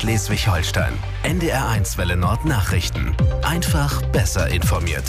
Schleswig-Holstein. NDR1 Welle Nord Nachrichten. Einfach besser informiert.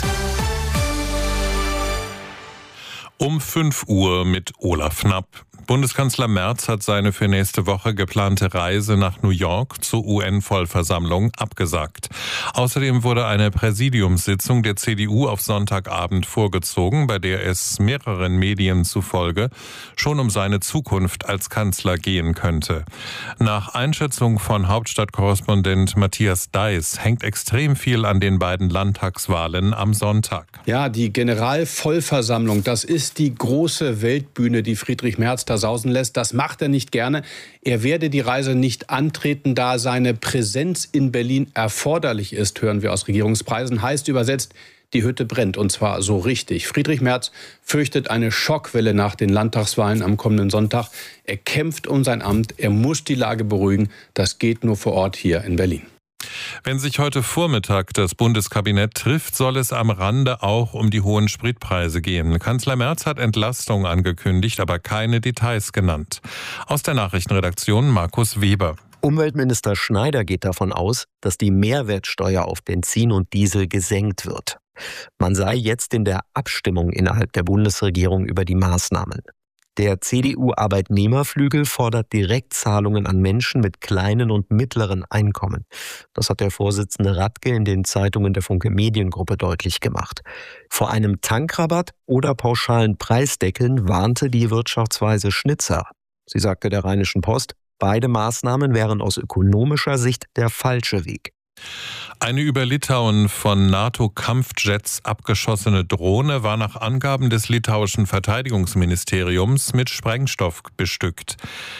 Um 5 Uhr mit Olaf Knapp. Bundeskanzler Merz hat seine für nächste Woche geplante Reise nach New York zur UN-Vollversammlung abgesagt. Außerdem wurde eine Präsidiumssitzung der CDU auf Sonntagabend vorgezogen, bei der es mehreren Medien zufolge schon um seine Zukunft als Kanzler gehen könnte. Nach Einschätzung von Hauptstadtkorrespondent Matthias Deiß hängt extrem viel an den beiden Landtagswahlen am Sonntag. Ja, die Generalvollversammlung, das ist die große Weltbühne, die Friedrich Merz da sausen lässt. Das macht er nicht gerne. Er werde die Reise nicht antreten, da seine Präsenz in Berlin erforderlich ist, hören wir aus Regierungskreisen. Heißt übersetzt, die Hütte brennt, und zwar so richtig. Friedrich Merz fürchtet eine Schockwelle nach den Landtagswahlen am kommenden Sonntag. Er kämpft um sein Amt, er muss die Lage beruhigen. Das geht nur vor Ort hier in Berlin. Wenn sich heute Vormittag das Bundeskabinett trifft, soll es am Rande auch um die hohen Spritpreise gehen. Kanzler Merz hat Entlastung angekündigt, aber keine Details genannt. Aus der Nachrichtenredaktion Markus Weber. Umweltminister Schneider geht davon aus, dass die Mehrwertsteuer auf Benzin und Diesel gesenkt wird. Man sei jetzt in der Abstimmung innerhalb der Bundesregierung über die Maßnahmen. Der CDU-Arbeitnehmerflügel fordert Direktzahlungen an Menschen mit kleinen und mittleren Einkommen. Das hat der Vorsitzende Radke in den Zeitungen der Funke Mediengruppe deutlich gemacht. Vor einem Tankrabatt oder pauschalen Preisdeckeln warnte die Wirtschaftsweise Schnitzer. Sie sagte der Rheinischen Post, beide Maßnahmen wären aus ökonomischer Sicht der falsche Weg. Eine über Litauen von NATO-Kampfjets abgeschossene Drohne war nach Angaben des litauischen Verteidigungsministeriums mit Sprengstoff bestückt.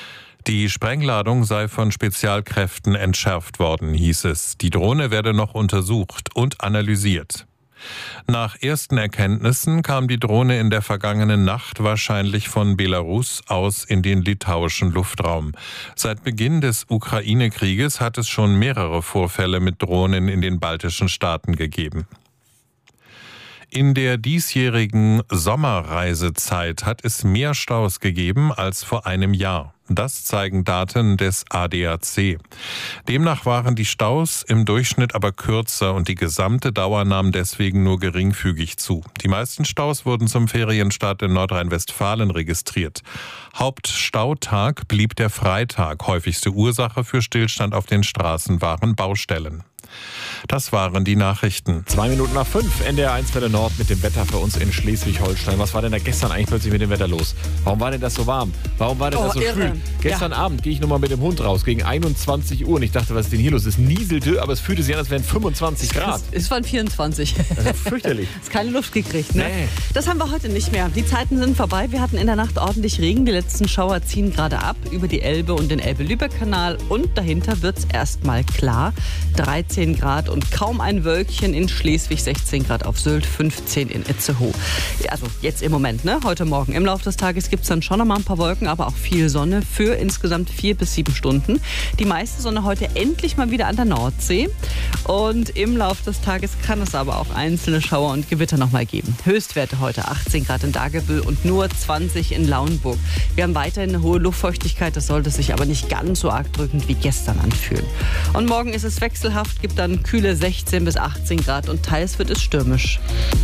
Die Sprengladung sei von Spezialkräften entschärft worden, hieß es. Die Drohne werde noch untersucht und analysiert. Nach ersten Erkenntnissen kam die Drohne in der vergangenen Nacht wahrscheinlich von Belarus aus in den litauischen Luftraum. Seit Beginn des Ukraine-Krieges hat es schon mehrere Vorfälle mit Drohnen in den baltischen Staaten gegeben. In der diesjährigen Sommerreisezeit hat es mehr Staus gegeben als vor einem Jahr. Das zeigen Daten des ADAC. Demnach waren die Staus im Durchschnitt aber kürzer und die gesamte Dauer nahm deswegen nur geringfügig zu. Die meisten Staus wurden zum Ferienstart in Nordrhein-Westfalen registriert. Hauptstautag blieb der Freitag. Häufigste Ursache für Stillstand auf den Straßen waren Baustellen. Das waren die Nachrichten. 5:02, NDR1 Welle Nord mit dem Wetter für uns in Schleswig-Holstein. Was war denn da gestern eigentlich plötzlich mit dem Wetter los? Warum war denn das so warm? Warum war denn das so schwül? Gestern Abend gehe ich nochmal mit dem Hund raus, gegen 21 Uhr. Und ich dachte, was ist denn hier los? Es nieselte, aber es fühlte sich an, als wären 25 Grad. Es waren 24. Das ist fürchterlich. Es ist keine Luft gekriegt, ne? Nee. Das haben wir heute nicht mehr. Die Zeiten sind vorbei. Wir hatten in der Nacht ordentlich Regen. Die letzten Schauer ziehen gerade ab über die Elbe und den Elbe-Lübeck-Kanal. Und dahinter wird es erstmal klar. 13 Grad und kaum ein Wölkchen in Schleswig, 16 Grad auf Sylt, 15 in Itzehoe. Also jetzt im Moment, ne? Heute Morgen. Im Laufe des Tages gibt es dann schon noch mal ein paar Wolken, aber auch viel Sonne für insgesamt 4 bis 7 Stunden. Die meiste Sonne heute endlich mal wieder an der Nordsee. Und im Laufe des Tages kann es aber auch einzelne Schauer und Gewitter noch mal geben. Höchstwerte heute 18 Grad in Dagebüll und nur 20 in Lauenburg. Wir haben weiterhin eine hohe Luftfeuchtigkeit, das sollte sich aber nicht ganz so arg drückend wie gestern anfühlen. Und morgen ist es wechselhaft, gibt dann kühle 16 bis 18 Grad und teils wird es stürmisch.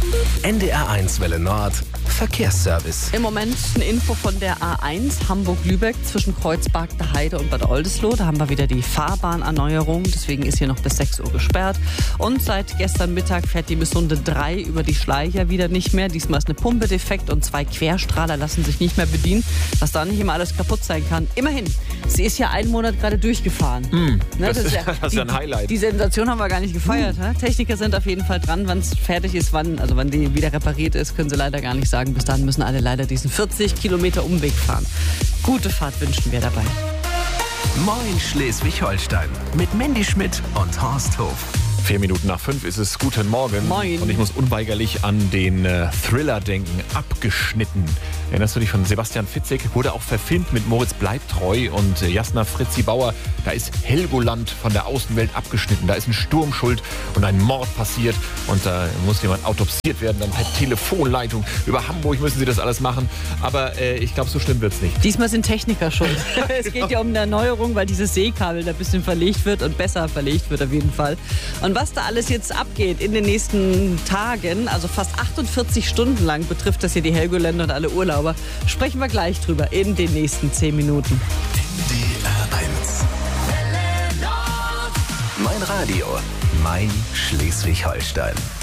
NDR1 Welle Nord Verkehrsservice. Im Moment eine Info von der A1 Hamburg-Lübeck zwischen Kreuzberg, der Heide und Bad Oldesloe. Da haben wir wieder die Fahrbahnerneuerung, deswegen ist hier noch bis 6 Uhr gesperrt. Und seit gestern Mittag fährt die Misssunde 3 über die Schleicher wieder nicht mehr. Diesmal ist eine Pumpe defekt und 2 Querstrahler lassen sich nicht mehr bedienen. Was da nicht immer alles kaputt sein kann. Immerhin, sie ist ja einen Monat gerade durchgefahren. Das ist ja ein Highlight. Die Sensation haben wir gar nicht gefeiert. Techniker sind auf jeden Fall dran, wann es fertig ist, wann die wieder repariert ist, können sie leider gar nicht sagen. Bis dahin müssen alle leider diesen 40 Kilometer Umweg fahren. Gute Fahrt wünschen wir dabei. Moin Schleswig-Holstein mit Mandy Schmidt und Horst Hof. 4:04 ist es. Guten Morgen. Moin. Und ich muss unweigerlich an den Thriller denken. Abgeschnitten. Erinnerst du dich von Sebastian Fitzek? Wurde auch verfilmt mit Moritz Bleibtreu und Jasna Fritzi Bauer. Da ist Helgoland von der Außenwelt abgeschnitten. Da ist ein Sturm schuld und ein Mord passiert. Und da muss jemand autopsiert werden. Dann per Telefonleitung. Über Hamburg müssen sie das alles machen. Aber ich glaube, so schlimm wird es nicht. Diesmal sind Techniker schuld. Es geht ja um eine Erneuerung, weil dieses Seekabel da ein bisschen verlegt wird und besser verlegt wird auf jeden Fall. Und was da alles jetzt abgeht in den nächsten Tagen, also fast 48 Stunden lang betrifft das hier die Helgoländer und alle Urlauber, sprechen wir gleich drüber in den nächsten 10 Minuten. NDR 1. Mein Radio, mein Schleswig-Holstein.